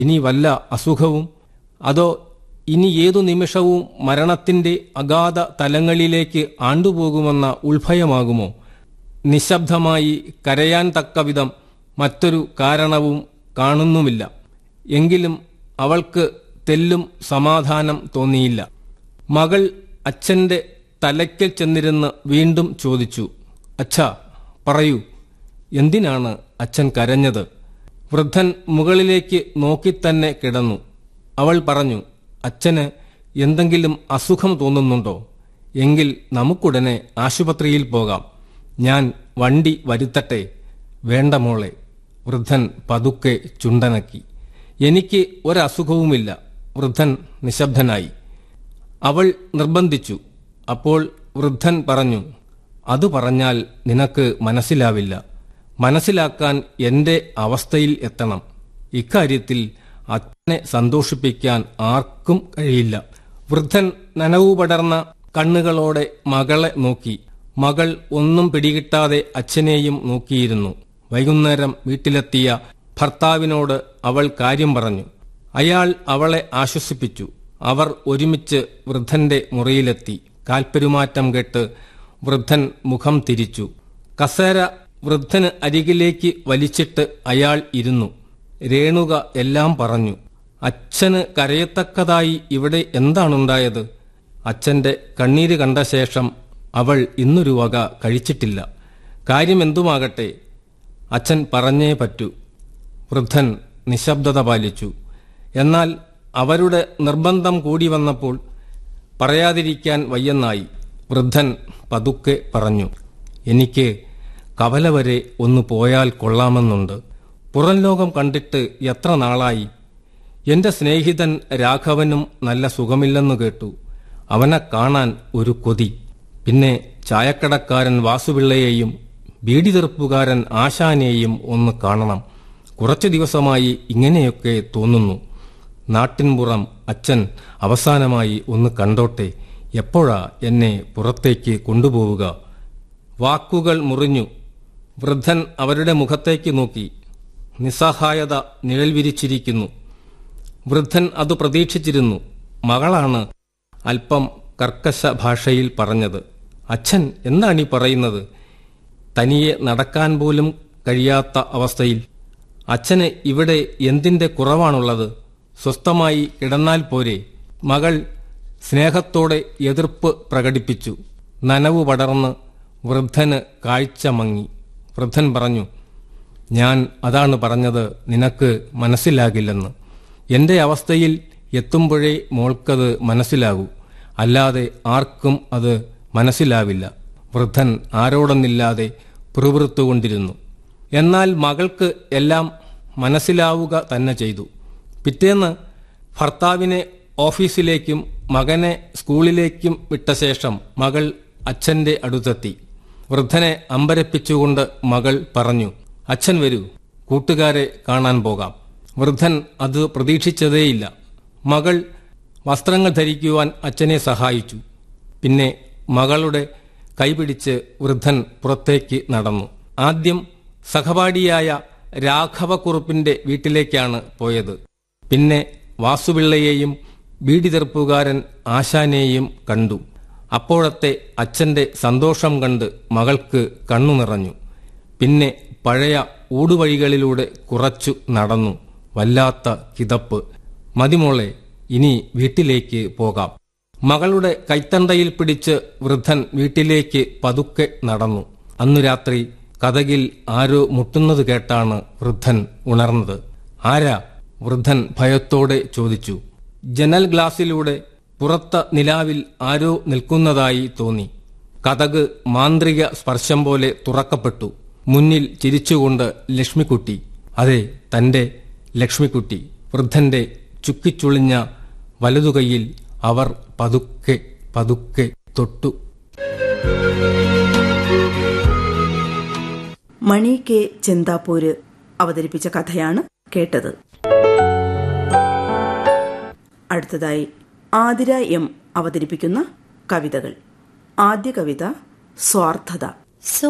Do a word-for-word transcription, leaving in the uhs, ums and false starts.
ഇനി വല്ല അസുഖവും, അതോ ഇനി ഏതു നിമിഷവും മരണത്തിന്റെ അഗാധ തലങ്ങളിലേക്ക് ആണ്ടുപോകുമെന്ന ഉൾഭയമാകുമോ? നിശബ്ദമായി കരയാൻ തക്കവിധം മറ്റൊരു കാരണവും കാണുന്നുമില്ല. എങ്കിലും അവൾക്ക് തെല്ലും സമാധാനം തോന്നിയില്ല. മകൾ അച്ഛന്റെ തലയ്ക്കൽ ചെന്നിരുന്ന് വീണ്ടും ചോദിച്ചു, അച്ഛാ, പറയൂ, എന്തിനാണ് അച്ഛൻ കരഞ്ഞത്? വൃദ്ധൻ മുകളിലേക്ക് നോക്കിത്തന്നെ കിടന്നു. അവൾ പറഞ്ഞു, അച്ഛന് എന്തെങ്കിലും അസുഖം തോന്നുന്നുണ്ടോ? എങ്കിൽ നമുക്കുടനെ ആശുപത്രിയിൽ പോകാം. ഞാൻ വണ്ടി വരുത്തട്ടെ. വേണ്ട മോളെ. വൃദ്ധൻ പതുക്കെ ചുണ്ടനക്കി. എനിക്ക് ഒരസുഖവുമില്ല. വൃദ്ധൻ നിശബ്ദനായി. അവൾ നിർബന്ധിച്ചു. അപ്പോൾ വൃദ്ധൻ പറഞ്ഞു, അത് പറഞ്ഞാൽ നിനക്ക് മനസ്സിലാവില്ല. മനസ്സിലാക്കാൻ എന്റെ അവസ്ഥയിൽ എത്തണം. ഇക്കാര്യത്തിൽ അച്ഛനെ സന്തോഷിപ്പിക്കാൻ ആർക്കും കഴിയില്ല. വൃദ്ധൻ നനവു പടർന്ന കണ്ണുകളോടെ മകളെ നോക്കി. മകൾ ഒന്നും പിടികിട്ടാതെ അച്ഛനെയും നോക്കിയിരുന്നു. വൈകുന്നേരം വീട്ടിലെത്തിയ ഭർത്താവിനോട് അവൾ കാര്യം പറഞ്ഞു. അയാൾ അവളെ ആശ്വസിപ്പിച്ചു. അവർ ഒരുമിച്ച് വൃദ്ധന്റെ മുറിയിലെത്തി. കാൽപ്പെരുമാറ്റം കേട്ട് വൃദ്ധൻ മുഖം തിരിച്ചു. കസേര വൃദ്ധന് അരികിലേക്ക് വലിച്ചിട്ട് അയാൾ ഇരുന്നു. രേണുക എല്ലാം പറഞ്ഞു. അച്ഛന് കരയത്തക്കതായി ഇവിടെ എന്താണുണ്ടായത്? അച്ഛന്റെ കണ്ണീര് കണ്ട ശേഷം അവൾ ഇന്നൊരു വക കഴിച്ചിട്ടില്ല. കാര്യമെന്തുമാകട്ടെ, അച്ഛൻ പറഞ്ഞേ പറ്റൂ. വൃദ്ധൻ നിശബ്ദത പാലിച്ചു. എന്നാൽ അവരുടെ നിർബന്ധം കൂടി വന്നപ്പോൾ പറയാതിരിക്കാൻ വയ്യെന്നായി. വൃദ്ധൻ പതുക്കെ പറഞ്ഞു, എനിക്ക് കവല വരെ ഒന്ന് പോയാൽ കൊള്ളാമെന്നുണ്ട്. പുറം ലോകം കണ്ടിട്ട് എത്ര നാളായി. എന്റെ സ്നേഹിതൻ രാഘവനും നല്ല സുഖമില്ലെന്നു കേട്ടു. അവനെ കാണാൻ ഒരു കൊതി. പിന്നെ ചായക്കടക്കാരൻ വാസുപിള്ളയെയും ബീഡി തെറുപ്പുകാരൻ ആശാനെയും ഒന്ന് കാണണം. കുറച്ചു ദിവസമായി ഇങ്ങനെയൊക്കെ തോന്നുന്നു. നാട്ടിൻപുറം അച്ഛൻ അവസാനമായി ഒന്ന് കണ്ടോട്ടെ. എപ്പോഴാ എന്നെ പുറത്തേക്ക് കൊണ്ടുപോവുക? വാക്കുകൾ മുറിഞ്ഞു. വൃദ്ധൻ അവരുടെ മുഖത്തേക്ക് നോക്കി. നിസ്സഹായത നിഴൽ വിരിച്ചിരിക്കുന്നു. വൃദ്ധൻ അത് പ്രതീക്ഷിച്ചിരുന്നു. മകളാണ് അല്പം കർക്കശ ഭാഷയിൽ പറഞ്ഞത്. അച്ഛൻ എന്താണീ പറയുന്നത്? തനിയെ നടക്കാൻ പോലും കഴിയാത്ത അവസ്ഥയിൽ അച്ഛന് ഇവിടെ എന്തിന്റെ കുറവാണുള്ളത്? സ്വസ്ഥമായി കിടന്നാൽ പോരെ? മകൾ സ്നേഹത്തോടെ എതിർപ്പ് പ്രകടിപ്പിച്ചു. നനവു പടർന്ന് വൃദ്ധന് കാഴ്ച മങ്ങി. വൃദ്ധൻ പറഞ്ഞു, ഞാൻ അതാണ് പറഞ്ഞത്, നിനക്ക് മനസ്സിലാകില്ലെന്ന്. എന്റെ അവസ്ഥയിൽ എത്തുമ്പോഴേ മോൾക്കത് മനസ്സിലാകൂ. അല്ലാതെ ആർക്കും അത് മനസ്സിലാവില്ല. വൃദ്ധൻ ആരോടൊന്നില്ലാതെ പിറുപിറുത്തുകൊണ്ടിരുന്നു. എന്നാൽ മകൾക്ക് എല്ലാം മനസ്സിലാവുക തന്നെ ചെയ്തു. പിറ്റേന്ന് ഭർത്താവിനെ ഓഫീസിലേക്കും മകനെ സ്കൂളിലേക്കും വിട്ട ശേഷം മകൾ അച്ഛന്റെ അടുത്തെത്തി. വൃദ്ധനെ അമ്പരപ്പിച്ചുകൊണ്ട് മകൾ പറഞ്ഞു, അച്ഛൻ വരൂ, കൂട്ടുകാരെ കാണാൻ പോകാം. വൃദ്ധൻ അത് പ്രതീക്ഷിച്ചതേയില്ല. മകൾ വസ്ത്രങ്ങൾ ധരിക്കുവാൻ അച്ഛനെ സഹായിച്ചു. പിന്നെ മകളുടെ കൈപിടിച്ച് വൃദ്ധൻ പുറത്തേക്ക് നടന്നു. ആദ്യം സഹപാഠിയായ രാഘവക്കുറുപ്പിന്റെ വീട്ടിലേക്കാണ് പോയത്. പിന്നെ വാസുപിള്ളയെയും ബീഡി തെറുപ്പുകാരൻ ആശാനെയും കണ്ടു. അപ്പോഴത്തെ അച്ഛന്റെ സന്തോഷം കണ്ട് മകൾക്ക് കണ്ണു നിറഞ്ഞു. പിന്നെ പഴയ ഊടുവഴികളിലൂടെ കുറച്ചു നടന്നു. വല്ലാത്ത കിതപ്പ്. മതിമോളെ, ഇനി വീട്ടിലേക്ക് പോകാം. മകളുടെ കൈത്തണ്ടയിൽ പിടിച്ച് വൃദ്ധൻ വീട്ടിലേക്ക് പതുക്കെ നടന്നു. അന്നു രാത്രി കതകിൽ ആരോ മുട്ടുന്നത് കേട്ടാണ് വൃദ്ധൻ ഉണർന്നത്. ആരാ? വൃദ്ധൻ ഭയത്തോടെ ചോദിച്ചു. ജനൽ ഗ്ലാസിലൂടെ പുറത്ത നിലാവിൽ ആരോ നിൽക്കുന്നതായി തോന്നി. കതക് മാന്ത്രിക സ്പർശം പോലെ തുറക്കപ്പെട്ടു. മുന്നിൽ ചിരിച്ചുകൊണ്ട് ലക്ഷ്മിക്കുട്ടി. അതെ, തന്റെ ലക്ഷ്മിക്കുട്ടി. വൃദ്ധന്റെ ചുക്കിച്ചുളിഞ്ഞ വലതുകൈയിൽ അവർ പതുക്കെ പതുക്കെ തൊട്ടു. മണി കെ ചെന്താപ്പൂര് അവതരിപ്പിച്ച കഥയാണ് കേട്ടത്. അടുത്തതായി ആതിര എം അവതരിപ്പിക്കുന്ന കവിതകൾ. ആദ്യ കവിത സ്വാർത്ഥത.